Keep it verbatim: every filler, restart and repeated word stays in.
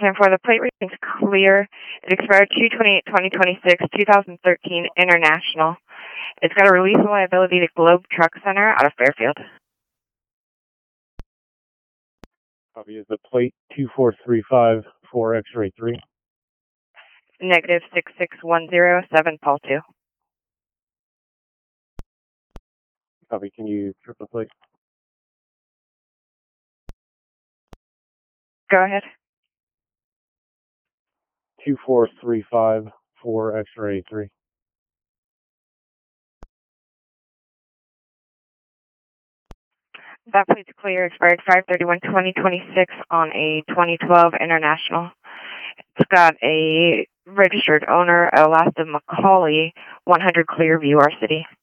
ten four, the plate reading's clear. It expired two twenty-eight twenty twenty-six, two thousand thirteen International. It's got a release of liability to Globe Truck Center out of Fairfield. Copy. Is the plate two four three five four X-ray three? Negative six six one zero seven Paul two. Copy. Can you trip the plate? Go ahead. two four three five four X-ray three. That plate's clear. Expired five thirty-one twenty twenty-six on a twenty twelve International. It's got a registered owner, Elasta McCauley, one hundred Clearview, our city.